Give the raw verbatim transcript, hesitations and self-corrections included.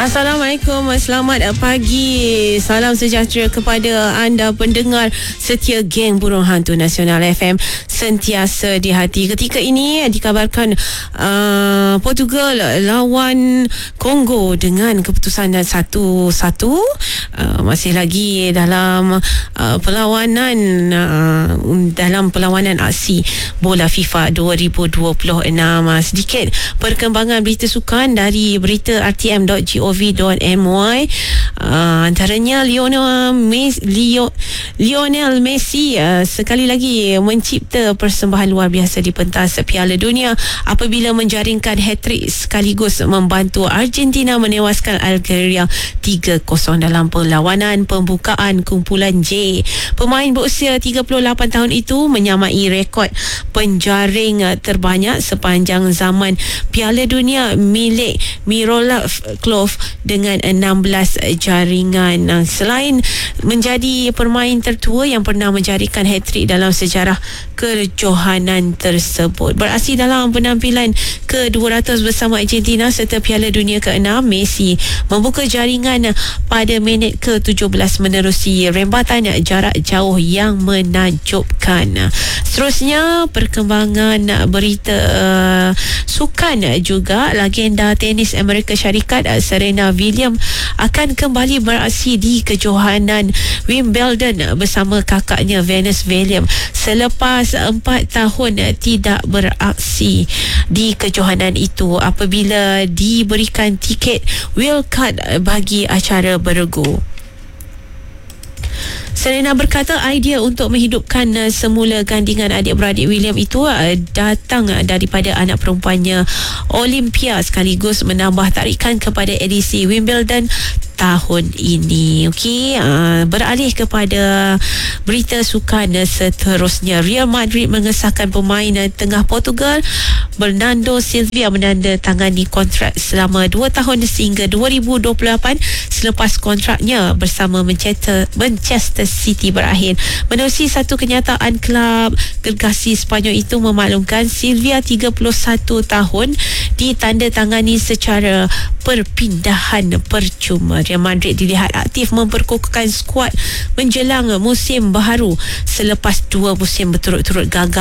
Assalamualaikum, selamat pagi. Salam sejahtera kepada anda pendengar setia geng Burung Hantu Nasional F M, sentiasa di hati. Ketika ini dikabarkan uh, Portugal lawan Kongo dengan keputusan satu satu. Uh, masih lagi dalam uh, perlawanan uh, dalam perlawanan aksi bola FIFA dua ribu dua puluh enam. Uh, sedikit perkembangan berita sukan dari berita r t m dot gov dot m y. Uh, antaranya Lionel Messi, Leo, Lionel Messi uh, sekali lagi mencipta persembahan luar biasa di pentas Piala Dunia apabila menjaringkan hat-trick sekaligus membantu Argentina menewaskan Algeria tiga kosong dalam perlawanan pembukaan kumpulan J. Pemain berusia tiga puluh lapan tahun itu menyamai rekod penjaring terbanyak sepanjang zaman Piala Dunia milik Miroslav Klose dengan enam belas jaringan. Selain menjadi pemain tertua yang pernah menjaringkan hat-trick dalam sejarah kejohanan tersebut. Beraksi dalam penampilan ke dua ratus bersama Argentina serta Piala Dunia ke enam, Messi membuka jaringan pada minit ke tujuh belas menerusi rembatan jarak jauh yang menakjubkan. Seterusnya perkembangan berita uh, sukan juga. Legenda tenis Amerika Syarikat Serena Williams akan kembali beraksi di kejohanan Wimbledon bersama kakaknya Venus Williams selepas empat tahun tidak beraksi di kejohanan itu apabila diberikan tiket wildcard bagi acara bergu. Serena berkata idea untuk menghidupkan uh, semula gandingan adik-beradik William itu uh, datang uh, daripada anak perempuannya Olympia sekaligus menambah tarikan kepada edisi Wimbledon tahun ini. Okey, uh, beralih kepada berita sukan uh, seterusnya. Real Madrid mengesahkan pemain uh, tengah Portugal Bernardo Silva menandatangani kontrak selama dua tahun sehingga dua ribu dua puluh lapan selepas kontraknya bersama Manchester, Manchester City berakhir. Menerusi satu kenyataan, kelab gergasi Sepanyol itu memaklumkan Silva tiga puluh satu tahun ditandatangani secara perpindahan percuma. Real Madrid dilihat aktif memperkukuhkan skuad menjelang musim baharu selepas dua musim berturut-turut gagal